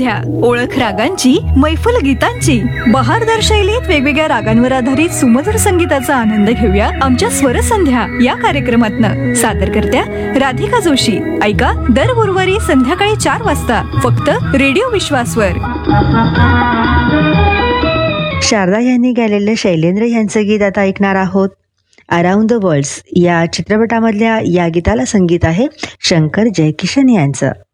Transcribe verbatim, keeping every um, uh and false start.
स्वरसंध्या, ओळख रागांची, मैफल गीतांची, बहारदार शैलीत वेगवेगळ्या रागांवर आधारित सुमधुर संगीताचा आनंद घेऊया आमच्या स्वरसंध्या या कार्यक्रमातनं. सादरकर्त्या राधिका जोशी. ऐका दर गुरुवारी संध्याकाळी चार वाजता फक्त रेडिओ विश्वासवर. शारदा यांनी गायलेलं शैलेंद्र यांचं गीत आता ऐकणार आहोत. अराउंड द वर्ल्ड्स या चित्रपटामधल्या या गीताला संगीत आहे शंकर जयकिशन यांचं.